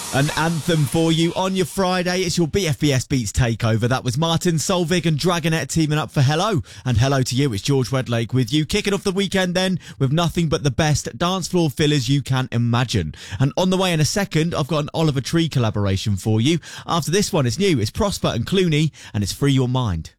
An anthem for you on your Friday. It's your BFBS Beats takeover. That was Martin Solveig and Dragonette teaming up for Hello. And hello to you. It's George Wedlake with you. Kicking off the weekend then with nothing but the best dance floor fillers you can imagine. And on the way in a second, I've got an Oliver Tree collaboration for you. After this one, it's new. It's Prosper and Clooney, and it's Free Your Mind.